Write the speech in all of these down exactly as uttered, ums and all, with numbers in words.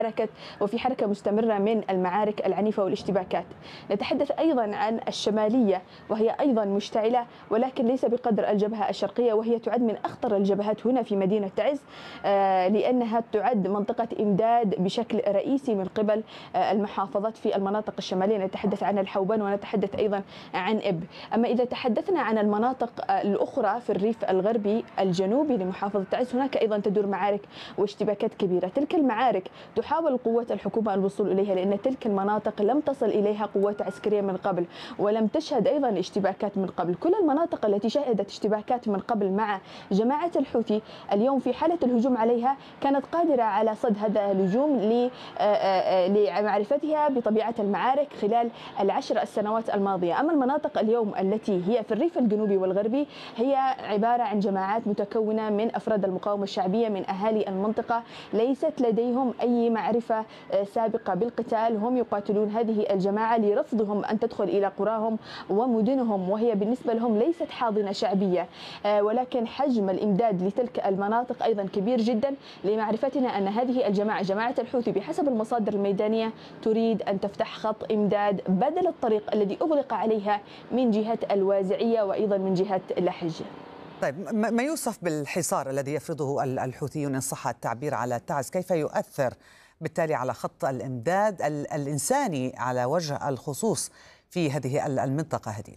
حركة وفي حركة مستمرة من المعارك العنيفة والاشتباكات. نتحدث أيضا عن الشمالية وهي أيضا مشتعلة، ولكن ليس بقدر الجبهة الشرقية، وهي تعد من أخطر الجبهات هنا في مدينة تعز، لأنها تعد منطقة إمداد بشكل رئيسي من قبل المحافظات في المناطق الشمالية. نتحدث عن الحوبان ونتحدث أيضا عن إب. أما إذا تحدثنا عن المناطق الأخرى في الريف الغربي الجنوبي لمحافظة تعز، هناك أيضا تدور معارك واشتباكات كبيرة. تلك المعارك تحاول قوات الحكومة الوصول إليها، لأن تلك المناطق لم تصل إليها قوات عسكرية من قبل، ولم تشهد أيضا اشتباكات من قبل. كل المناطق التي شهدت اشتباكات من قبل مع جماعة الحوثي اليوم في حالة الهجوم عليها كانت قادرة على صد هذا الهجوم لمعرفتها بطبيعة المعارك خلال العشر السنوات الماضية. أما المناطق اليوم التي هي في الريف الجنوبي والغربي هي عبارة عن جماعات متكونة من أفراد المقاومة الشعبية من أهالي المنطقة، ليست لديهم أي معرفة سابقة بالقتال. هم يقاتلون هذه الجماعة لرفضهم أن تدخل إلى قراهم ومدنهم، وهي بالنسبة لهم ليست حاضنة شعبية، ولكن حجم الإمداد لتلك المناطق أيضا كبير جدا. لمعرفتنا أن هذه الجماعة جماعة الحوثي بحسب المصادر الميدانية تريد أن تفتح خط إمداد بدل الطريق الذي أغلق عليها من جهة الوازعية وأيضا من جهة لحج. طيب، ما يوصف بالحصار الذي يفرضه الحوثيون إن صح التعبير على تعز، كيف يؤثر بالتالي على خط الإمداد الإنساني على وجه الخصوص في هذه المنطقة هديل؟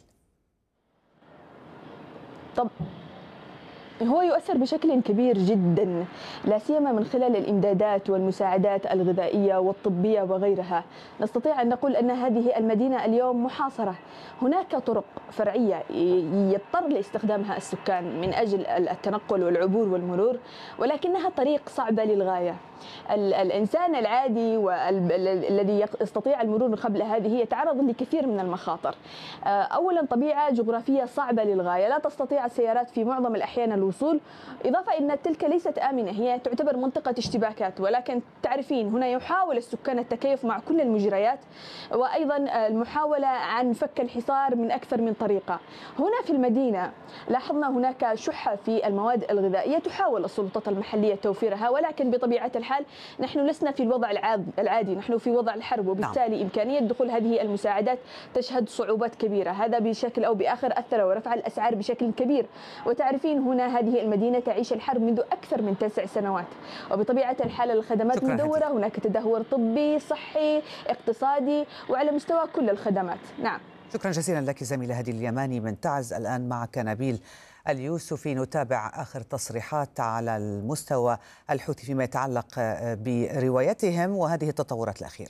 طب هو يؤثر بشكل كبير جدا، لا سيما من خلال الامدادات والمساعدات الغذائيه والطبيه وغيرها. نستطيع ان نقول ان هذه المدينه اليوم محاصره. هناك طرق فرعيه يضطر لاستخدامها السكان من اجل التنقل والعبور والمرور، ولكنها طريق صعبه للغايه. الانسان العادي والذي يستطيع المرور قبل هذه يتعرض لكثير من المخاطر. اولا طبيعه جغرافيه صعبه للغايه، لا تستطيع السيارات في معظم الاحيان الوصول، اضافه ان تلك ليست امنه، هي تعتبر منطقه اشتباكات. ولكن تعرفين هنا يحاول السكان التكيف مع كل المجريات، وايضا المحاوله عن فك الحصار من اكثر من طريقه. هنا في المدينه لاحظنا هناك شحه في المواد الغذائيه تحاول السلطات المحليه توفيرها، ولكن بطبيعه الحال نحن لسنا في الوضع العادي، نحن في وضع الحرب، وبالتالي إمكانية دخول هذه المساعدات تشهد صعوبات كبيرة. هذا بشكل أو بآخر أثر ورفع الأسعار بشكل كبير. وتعرفين هنا هذه المدينة تعيش الحرب منذ أكثر من تسع سنوات، وبطبيعة الحال الخدمات مدورة، هناك تدهور طبي صحي اقتصادي وعلى مستوى كل الخدمات. نعم، شكرا جزيلا لك زميلة هديل اليماني من تعز. الآن معك نبيل اليوسفي، نتابع آخر تصريحات على المستوى الحوثي فيما يتعلق بروايتهم وهذه التطورات الأخيرة.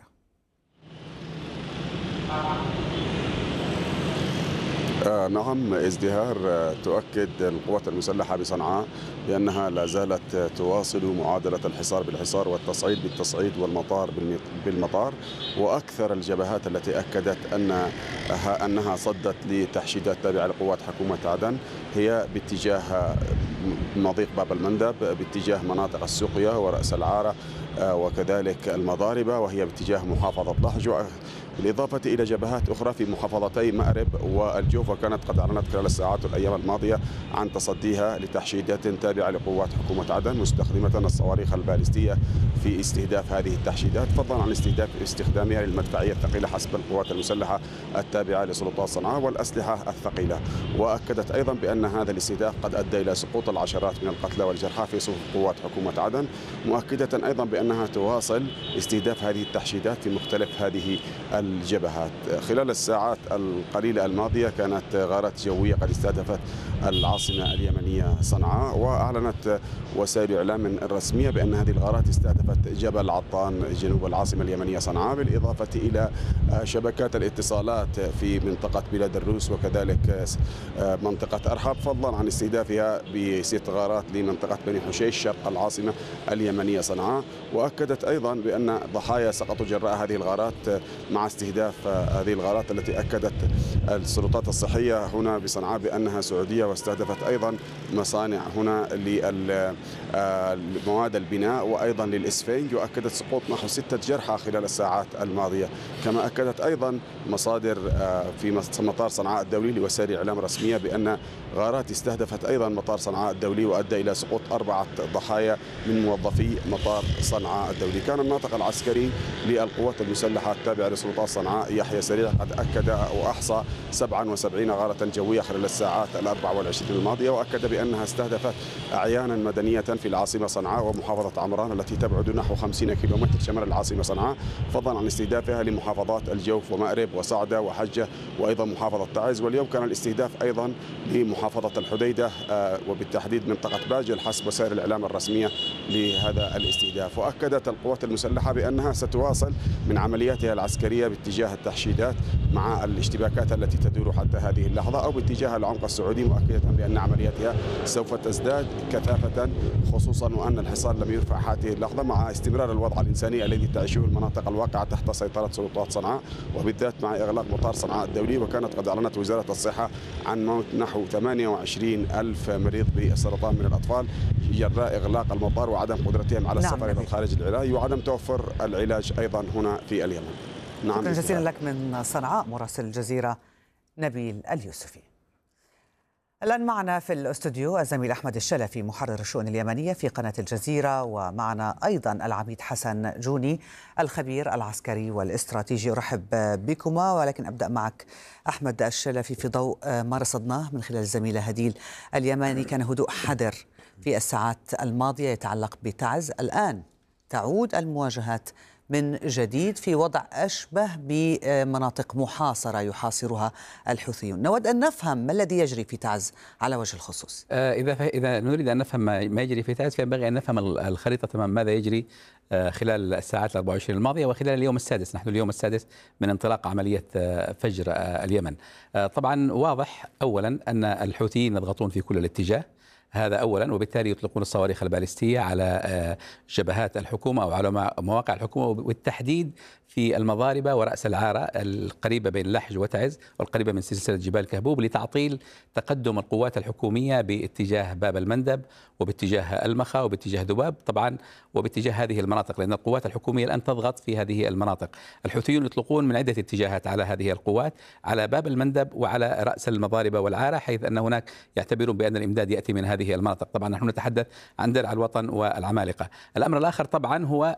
آه نعم، ازدهار تؤكد القوات المسلحة بصنعاء بأنها لا زالت تواصل معادلة الحصار بالحصار والتصعيد بالتصعيد والمطار بالمطار. وأكثر الجبهات التي أكدت أن أنها صدت لتحشيدات تابعة لقوات حكومة عدن هي باتجاه مضيق باب المندب، باتجاه مناطق السقيا ورأس العارة وكذلك المضاربة، وهي باتجاه محافظة لحج، بالإضافة إلى جبهات أخرى في محافظتي مأرب والجوف. وكانت قد أعلنت خلال الساعات والأيام الماضية عن تصديها لتحشيدات تابعة لقوات حكومة عدن مستخدمة الصواريخ البالستية في استهداف هذه التحشيدات، فضلا عن استهداف استخدامها للمدفعية الثقيلة حسب القوات المسلحة التابعة لسلطات صنعاء والأسلحة الثقيلة. وأكدت أيضا بأن هذا الاستهداف قد أدى إلى سقوط العشرات من القتلى والجرحى في صفوف قوات حكومة عدن، مؤكدة أيضا بأنها تواصل استهداف هذه التحشيدات في مختلف هذه الجبهات. خلال الساعات القليلة الماضية كانت غارات جوية قد استهدفت العاصمة اليمنية صنعاء، وأعلنت وسائل الإعلام الرسمية بأن هذه الغارات استهدفت جبل عطان جنوب العاصمة اليمنية صنعاء، بالإضافة إلى شبكات الاتصالات في منطقة بلاد الروس وكذلك منطقة أرحب، فضلا عن استهدافها بست غارات لمنطقة بني حشيش شرق العاصمة اليمنية صنعاء. وأكدت أيضا بأن ضحايا سقطوا جراء هذه الغارات مع استهداف هذه الغارات التي أكدت السلطات الصحية هنا بصنعاء بأنها سعودية، واستهدفت أيضا مصانع هنا لمواد البناء وأيضا للإسفنج، وأكدت سقوط نحو ستة جرحى خلال الساعات الماضية. كما أكدت أيضا مصادر مصادر في مطار صنعاء الدولي لوسائل إعلام رسمية بأن غارات استهدفت أيضا مطار صنعاء الدولي وأدى إلى سقوط أربعة ضحايا من موظفي مطار صنعاء الدولي. كان الناطق العسكري للقوات المسلحة التابع لسلطات صنعاء يحيى سريع قد أكد أو أحصى سبعة وسبعين غارة جوية خلال الساعات الأربع والعشرين الماضية، وأكد بأنها استهدفت أعيانا مدنية في العاصمة صنعاء ومحافظة عمران التي تبعد نحو خمسين كيلومتر شمال العاصمة صنعاء، فضلا عن استهدافها لمحافظات الجوف ومأرب وصعدة وحجة وأيضا محافظة تعز. واليوم كان الاستهداف أيضا لمحافظة الحديدة وبالتحديد منطقة باجل حسب وسائل الإعلام الرسمية لهذا الاستهداف. وأكدت القوات المسلحة بأنها ستواصل من عملياتها العسكرية باتجاه التحشيدات مع الاشتباكات التي تدور حتى هذه اللحظة أو باتجاه العمق السعودي، مؤكدة بأن عملياتها سوف تزداد كثافة، خصوصا وأن الحصار لم يرفع هذه اللحظة مع استمرار الوضع الإنساني الذي تعيشه المناطق الواقعة تحت سيطرة سلطات صنعاء، وبالذات مع إغلاق مطار صنعاء الدولي. وكانت قد أعلنت وزارة الصحة عن موت نحو ثمانية وعشرين ألف مريض بالسرطان من الأطفال جراء إغلاق المطار وعدم قدرتهم على السفر إلى الخارج للعلاج وعدم توفر العلاج أيضا هنا في اليمن. نعم، شكرا جزيلا لك من صنعاء مراسل الجزيرة نبيل اليوسفي. الآن معنا في الاستوديو الزميل أحمد الشلفي محرر الشؤون اليمنية في قناة الجزيرة، ومعنا أيضا العميد حسن جوني الخبير العسكري والاستراتيجي. أرحب بكما، ولكن أبدأ معك أحمد الشلفي في ضوء ما رصدناه من خلال الزميلة هديل اليماني. كان هدوء حذر في الساعات الماضية يتعلق بتعز، الآن تعود المواجهات من جديد في وضع أشبه بمناطق محاصرة يحاصرها الحوثيون. نود أن نفهم ما الذي يجري في تعز على وجه الخصوص. إذا إذا نريد أن نفهم ما يجري في تعز فينبغي أن نفهم الخريطة تمام ماذا يجري خلال الساعات الأربع وعشرين الماضية وخلال اليوم السادس. نحن اليوم السادس من انطلاق عملية فجر اليمن. طبعا واضح أولا أن الحوثيين يضغطون في كل الاتجاه، هذا أولا، وبالتالي يطلقون الصواريخ البالستية على جبهات الحكومة أو على مواقع الحكومة، والتحديد في المضاربة ورأس العارة القريبة بين لحج وتعز والقريبة من سلسلة جبال كهبوب لتعطيل تقدم القوات الحكومية باتجاه باب المندب وباتجاه المخا وباتجاه ذباب طبعا وباتجاه هذه المناطق، لأن القوات الحكومية الآن تضغط في هذه المناطق. الحوثيون يطلقون من عدة اتجاهات على هذه القوات، على باب المندب وعلى رأس المضاربة والعارة، حيث أن هناك يعتبرون بأن الإمداد يأتي من هذه المناطق. طبعا نحن نتحدث عن درع الوطن والعمالقة. الأمر الآخر طبعا هو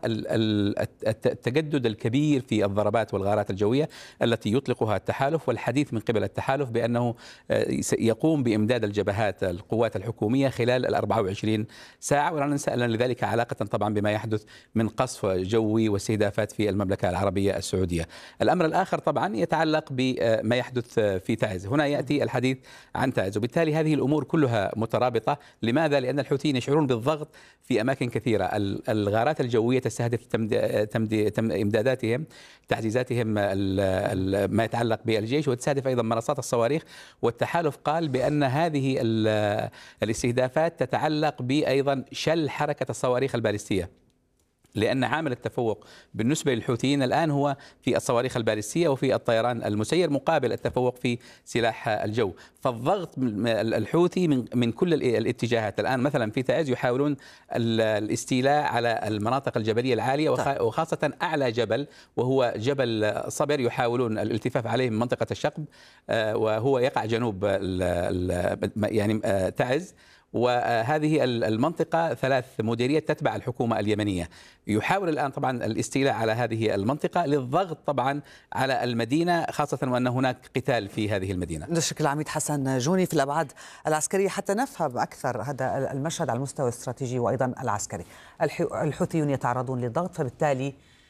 التجدد الكبير في الضربات والغارات الجوية التي يطلقها التحالف، والحديث من قبل التحالف بأنه يقوم بإمداد الجبهات القوات الحكومية خلال الأربع وعشرين ساعة، ولا ننسى أن لذلك علاقة طبعا بما يحدث من قصف جوي واستهدافات في المملكة العربية السعودية. الأمر الآخر طبعا يتعلق بما يحدث في تعز. هنا يأتي الحديث عن تعز، وبالتالي هذه الأمور كلها مترابطة. لماذا؟ لأن الحوثيين يشعرون بالضغط في أماكن كثيرة. الغارات الجوية تستهدف إمداداتهم، تعزيزاتهم ما يتعلق بالجيش، وتستهدف أيضا منصات الصواريخ. والتحالف قال بأن هذه الاستهدافات تتعلق بأيضا شل حركة الصواريخ البالستية، لأن عامل التفوق بالنسبة للحوثيين الآن هو في الصواريخ البالستية وفي الطيران المسير مقابل التفوق في سلاح الجو. فالضغط الحوثي من من كل الاتجاهات. الآن مثلا في تعز يحاولون الاستيلاء على المناطق الجبلية العالية وخاصة أعلى جبل وهو جبل صبر، يحاولون الالتفاف عليه من منطقة الشقب وهو يقع جنوب يعني تعز، وهذه المنطقة ثلاث مديريات تتبع الحكومة اليمنية. يحاول الآن طبعا الاستيلاء على هذه المنطقة للضغط طبعا على المدينة، خاصة وأن هناك قتال في هذه المدينة. نشكر العميد حسن جوني في الأبعاد العسكرية حتى نفهم أكثر هذا المشهد على المستوى الاستراتيجي وأيضا العسكري. الحوثيون يتعرضون للضغط، فبالتالي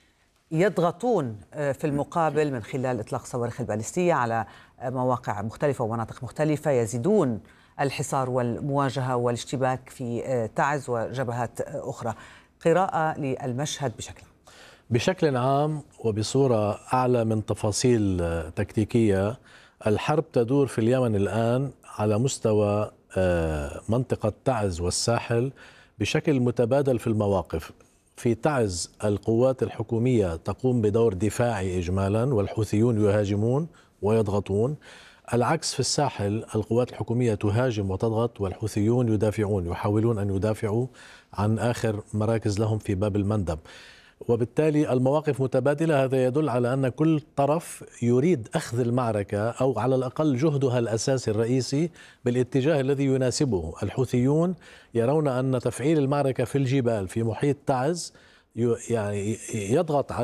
يضغطون في المقابل من خلال إطلاق صواريخ البالستية على مواقع مختلفة ومناطق مختلفة، يزيدون الحصار والمواجهة والاشتباك في تعز وجبهات أخرى. قراءة للمشهد بشكل عام. بشكل عام وبصورة أعلى من تفاصيل تكتيكية، الحرب تدور في اليمن الآن على مستوى منطقة تعز والساحل بشكل متبادل في المواقف. في تعز القوات الحكومية تقوم بدور دفاعي إجمالا، والحوثيون يهاجمون ويضغطون. العكس في الساحل، القوات الحكومية تهاجم وتضغط والحوثيون يدافعون، يحاولون أن يدافعوا عن آخر مراكز لهم في باب المندب. وبالتالي المواقف متبادلة. هذا يدل على أن كل طرف يريد أخذ المعركة أو على الأقل جهدها الأساسي الرئيسي بالاتجاه الذي يناسبه. الحوثيون يرون أن تفعيل المعركة في الجبال في محيط تعز يعني يضغط على